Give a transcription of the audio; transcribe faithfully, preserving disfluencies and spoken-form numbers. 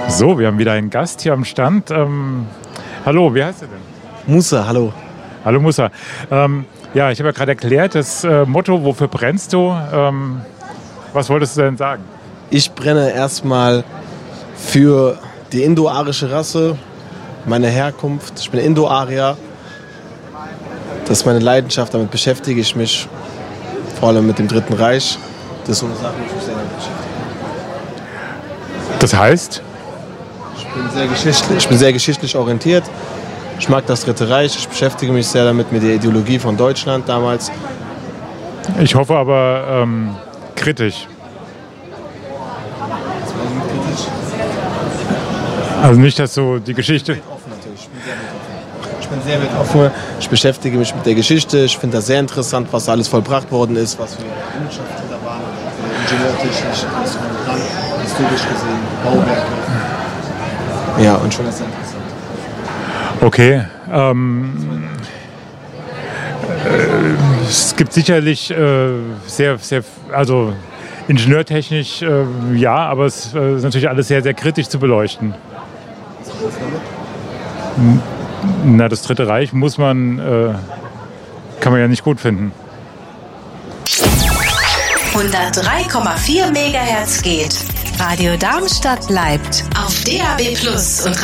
So, wir haben wieder einen Gast hier am Stand. Ähm, hallo, wie heißt du denn? Musa, hallo. Hallo Musa. Ähm, ja, ich habe ja gerade erklärt, das äh, Motto, wofür brennst du? Ähm, was wolltest du denn sagen? Ich brenne erstmal für die indo-arische Rasse, meine Herkunft. Ich bin Indo-Arier. Das ist meine Leidenschaft, damit beschäftige ich mich. Vor allem mit dem Dritten Reich. Das ist so eine Sache, die mich sehr damit beschäftigt. Das heißt? Ich bin sehr geschichtlich, ich bin sehr geschichtlich orientiert. Ich mag das Dritte Reich. Ich beschäftige mich sehr damit, mit der Ideologie von Deutschland damals. Ich hoffe aber ähm, kritisch. Also nicht, dass so die Geschichte... Ich bin sehr weltoffen. Ich beschäftige mich mit der Geschichte. Ich finde das sehr interessant, was alles vollbracht worden ist, was für Errungenschaften da waren, ingenieurtechnisch, historisch gesehen, Bauwerke. Ja, und schon ist sehr interessant. Okay. Ähm, äh, es gibt sicherlich äh, sehr, sehr, also ingenieurtechnisch äh, ja, aber es äh, ist natürlich alles sehr, sehr kritisch zu beleuchten. Na, das Dritte Reich muss man, äh, kann man ja nicht gut finden. hundertdrei Komma vier Megahertz geht. Radio Darmstadt bleibt auf D A B Plus und